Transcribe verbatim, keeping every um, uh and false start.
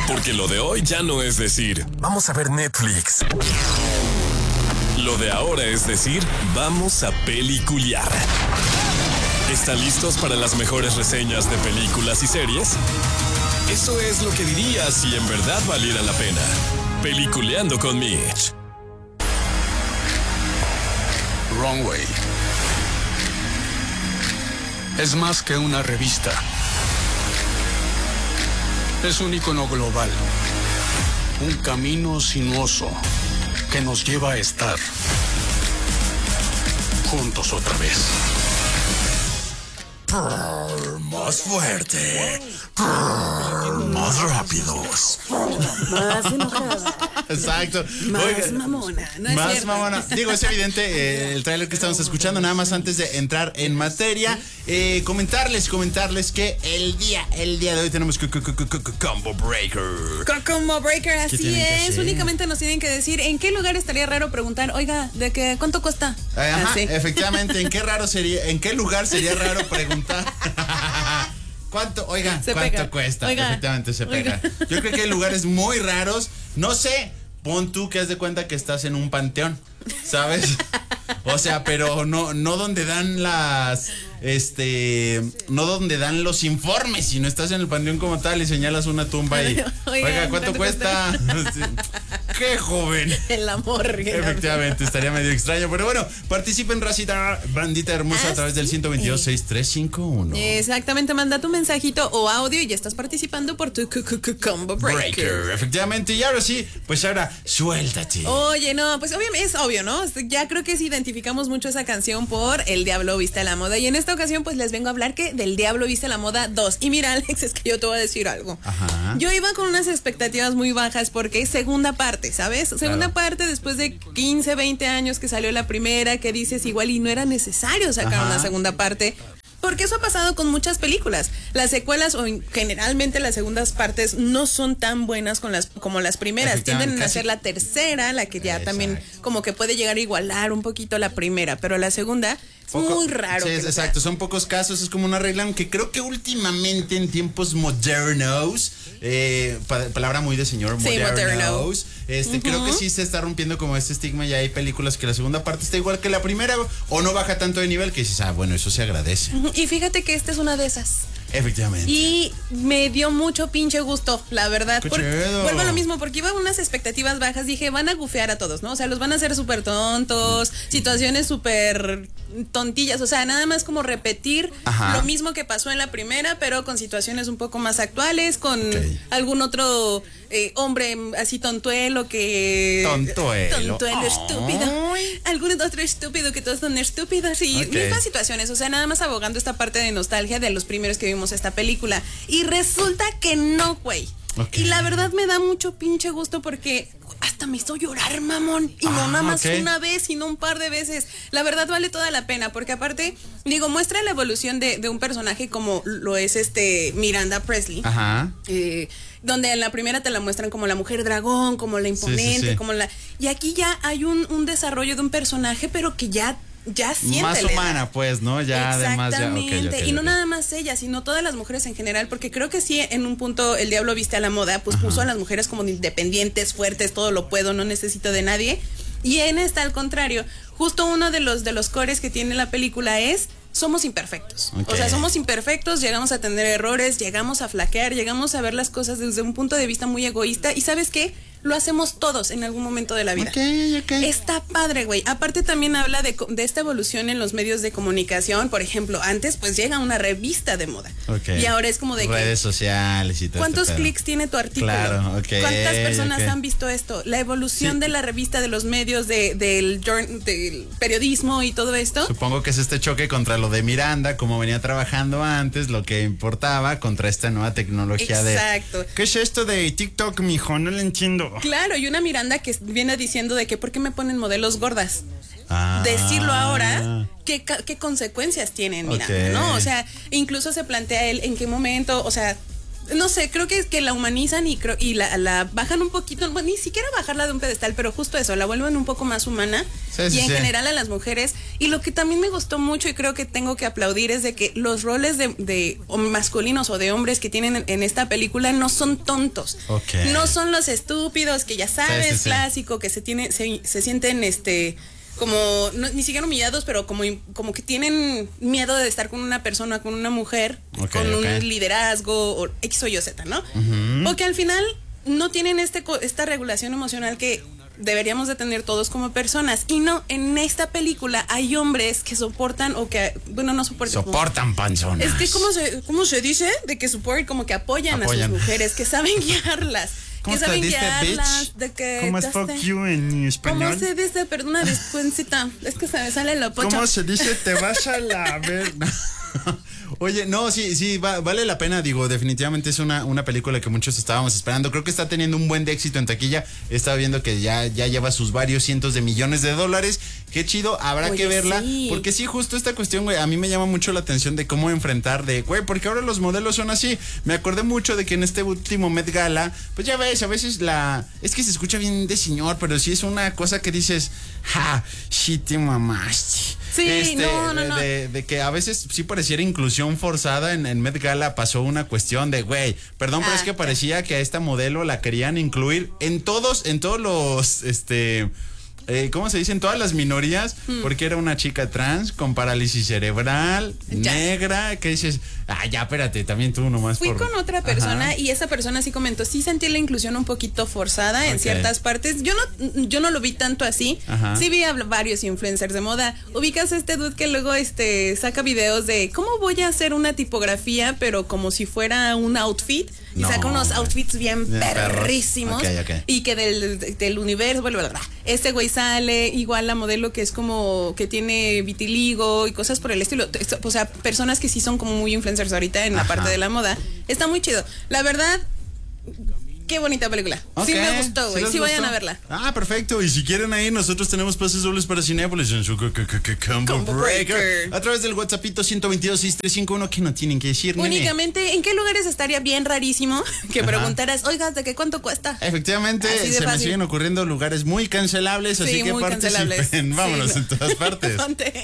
Porque lo de hoy ya no es decir, vamos a ver Netflix. Lo de ahora es decir, vamos a peliculear. ¿Están listos para las mejores reseñas de películas y series? Eso es lo que diría si en verdad valiera la pena. Peliculeando con Mitch. Runway es más que una revista. Es un icono global. Un camino sinuoso que nos lleva a estar juntos otra vez. Prr, más fuerte. Prr, más rápidos. Más enojada. Exacto. Más Oiga, mamona. No es más cierto. mamona. Digo, es evidente eh, el tráiler que estamos escuchando. Nada más antes de entrar en materia, eh, comentarles, comentarles que el día, el día de hoy tenemos c- c- c- c- Combo Breaker. Combo Breaker, así tienen que es. hacer? Únicamente nos tienen que decir en qué lugar estaría raro preguntar, oiga, ¿de qué cuánto cuesta? Ajá, Así. efectivamente, ¿en qué raro sería, en qué lugar sería raro preguntar? ¿Cuánto? Oiga, Se ¿cuánto pega. cuesta? Oiga. Efectivamente se Oiga. pega. Yo creo que hay lugares muy raros. No sé, pon tú que haz de cuenta que estás en un panteón, ¿sabes? O sea, pero no, no donde dan las, este, no donde dan los informes, sino estás en el panteón como tal y señalas una tumba y, Oiga, oiga, ¿cuánto ¿cuánto cuesta? Sí. ¡Qué joven! El amor. Efectivamente, estaría medio extraño. Pero bueno, participen, racita, bandita hermosa, Ah, a través del sí. ciento veintidós, sesenta y tres cincuenta y uno. Exactamente, manda tu mensajito o audio y ya estás participando por tu c- c- c- Combo Breaker. Breaker, efectivamente. Y ahora sí, pues ahora, suéltate. Oye, no, pues obviamente es obvio, ¿no? Ya creo que sí identificamos mucho esa canción por El Diablo Viste a la Moda. Y en esta ocasión, pues les vengo a hablar que del Diablo Viste a la Moda dos. Y mira, Alex, es que yo te voy a decir algo. Ajá. Yo iba con unas expectativas muy bajas porque es segunda parte, ¿sabes? Segunda Claro. parte después de quince, veinte años que salió la primera, que dices igual y no era necesario sacar Ajá. una segunda parte. Porque eso ha pasado con muchas películas. Las secuelas o generalmente las segundas partes no son tan buenas con las, como las primeras. Efectivamente, Tienden a casi- ser la tercera, la que ya Exacto. también como que puede llegar a igualar un poquito la primera. Pero la segunda es Poco- muy raro. Sí, que es, lo sea. exacto, son pocos casos, es como una regla, aunque creo que últimamente en tiempos modernos, eh, pa- palabra muy de señor, Sí, modernos, moderno. este, creo que sí se está rompiendo como este estigma. Ya hay películas que la segunda parte está igual que la primera o no baja tanto de nivel, que dices, ah, bueno, eso se agradece. Y fíjate que esta es una de esas. Efectivamente. Y me dio mucho pinche gusto, la verdad. Qué Porque- chido. vuelvo a lo mismo, porque iba a unas expectativas bajas. Dije, van a gufear a todos, ¿no? O sea, los van a hacer súper tontos, situaciones súper tontillas. O sea, nada más como repetir Ajá. lo mismo que pasó en la primera, pero con situaciones un poco más actuales, con Ok. algún otro eh, hombre así tontuelo que. Tontuelo. Tontuelo, Ay. estúpido. Algún otro estúpido que todos son estúpidos. Y Ok. mismas situaciones. O sea, nada más abogando esta parte de nostalgia de los primeros que vimos esta película. Y resulta que no, güey. Ok. Y la verdad me da mucho pinche gusto porque hasta me hizo llorar, mamón. Y no Ah, nada más ok. una vez, sino un par de veces. La verdad vale toda la pena porque aparte, digo, muestra la evolución de, de un personaje como lo es este Miranda Presley. Ajá. Eh, donde en la primera te la muestran como la mujer dragón, como la imponente, sí, sí. como la... Y aquí ya hay un, un desarrollo de un personaje, pero que ya, ya siente Más la edad. humana, pues, ¿no? Ya además ya. ok, Exactamente. ok, Y no ok. nada más ella, sino todas las mujeres en general, porque creo que sí, en un punto el diablo viste a la moda, pues puso a las mujeres como independientes, fuertes, todo lo puedo, no necesito de nadie. Y en esta, al contrario, justo uno de los, de los cores que tiene la película es... Somos imperfectos. Ok. O sea, somos imperfectos, llegamos a tener errores, llegamos a flaquear, llegamos a ver las cosas desde un punto de vista muy egoísta. ¿Y sabes qué? Lo hacemos todos en algún momento de la vida. Ok, ok. Está padre, güey. Aparte también habla de, co- de esta evolución en los medios de comunicación. Por ejemplo, antes pues llega una revista de moda. Ok. Y ahora es como de que, redes sociales y todo. ¿cuántos este pedo. clics tiene tu artículo? Claro, ok, ¿Cuántas personas ok. han visto esto? La evolución Sí. de la revista, de los medios, de, del, journ- del periodismo y todo esto. Supongo que es este choque contra lo de Miranda, como venía trabajando antes, lo que importaba, contra esta nueva tecnología Exacto. de. ¿Qué es esto de TikTok, mijo? No lo entiendo. Claro, y una Miranda que viene diciendo de que ¿por qué me ponen modelos gordas? Ah. Decirlo ahora, ¿qué, ca- qué consecuencias tienen, Miranda? Ok. ¿No? O sea, incluso se plantea él en qué momento, o sea, no sé, creo que es que la humanizan y creo, y la, la bajan un poquito, bueno, ni siquiera bajarla de un pedestal, pero justo eso, la vuelven un poco más humana. Sí, y sí, en sí. general a las mujeres. Y lo que también me gustó mucho y creo que tengo que aplaudir es de que los roles de, de masculinos o de hombres que tienen en, en esta película no son tontos. Okay. No son los estúpidos que ya sabes, Sí, sí, sí. clásico, que se tiene, se, se sienten este como no, ni siquiera humillados, pero como, como que tienen miedo de estar con una persona, con una mujer, Okay, con okay. un liderazgo o X o Y o Z, ¿no? Ujú. Porque al final no tienen este co- esta regulación emocional que deberíamos de tener todos como personas. Y no, en esta película hay hombres que soportan o que, bueno, no soportan. Soportan panzonas. Es que, ¿cómo se, cómo se dice? De que support, como que apoyan, Apoyan. a sus mujeres, que saben guiarlas. ¿Cómo que se saben dice, guiarlas, bitch? de que... ¿Cómo es ya fuck sé. you en español? ¿Cómo se dice? Perdón, una dispuencita. Es que se me sale lo pocho. ¿Cómo se dice? Te vas a la ver. Oye, no, sí, sí, va- vale la pena, digo, definitivamente es una, una película que muchos estábamos esperando. Creo que está teniendo un buen de éxito en taquilla. Estaba viendo que ya, ya lleva sus varios cientos de millones de dólares. Qué chido, habrá Oye, que verla. sí. Porque sí, justo esta cuestión, güey, a mí me llama mucho la atención de cómo enfrentar de, güey, porque ahora los modelos son así. Me acordé mucho de que en este último Met Gala, pues ya ves, a veces la... Es que se escucha bien de señor, pero sí es una cosa que dices, ja, sí te mamaste. Sí, no, no, de, no. De, de que a veces sí pareciera inclusión forzada. En, en Met Gala pasó una cuestión de, güey, perdón, pero Ah, es que parecía que a esta modelo la querían incluir en todos, en todos los, este... Eh, ¿Cómo se dice? En todas las minorías, Hmm. porque era una chica trans con parálisis cerebral, Ya. negra, que dices, ah, ya, espérate, también tú nomás. Fui por- con otra persona Ajá. y esa persona sí comentó, sí sentí la inclusión un poquito forzada en Ok. ciertas partes. Yo no, yo no lo vi tanto así. Ajá. Sí vi a varios influencers de moda. Ubicas a este dude que luego este saca videos de cómo voy a hacer una tipografía, pero como si fuera un outfit. Y No, saca unos güey. outfits bien, Bien perros. perrísimos. Ok, ok. Y que del, del universo, bla, bla, bla. Este güey sale, igual la modelo que es como que tiene vitiligo y cosas por el estilo. O sea, personas que sí son como muy influencers ahorita en la Ajá. parte de la moda. Está muy chido. La verdad, qué bonita película. Ok, Sí me gustó, güey. les Sí, vayan gustó? a verla. Ah, perfecto. Y si quieren ahí, nosotros tenemos pases dobles para Cinépolis en su co- co- co- co- Combo Combo Breaker. Breaker. A través del WhatsAppito ciento veintidós, seis tres cinco uno que no tienen que decir, nene. Únicamente, ¿en qué lugares estaría bien rarísimo que Ajá. preguntaras, oigas, ¿de qué cuánto cuesta? Efectivamente, Así de se me fácil. siguen ocurriendo lugares muy cancelables, así Sí, que muy participen. cancelables. Vámonos Sí, en todas partes. Ponte.